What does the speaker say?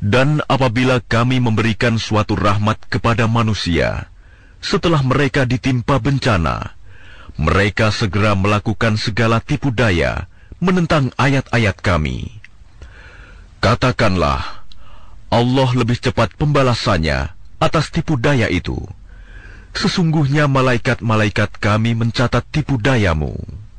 Dan apabila kami memberikan suatu rahmat kepada manusia, setelah mereka ditimpa bencana, mereka segera melakukan segala tipu daya menentang ayat-ayat kami. Katakanlah, Allah lebih cepat pembalasannya atas tipu daya itu. Sesungguhnya malaikat-malaikat kami mencatat tipu dayamu.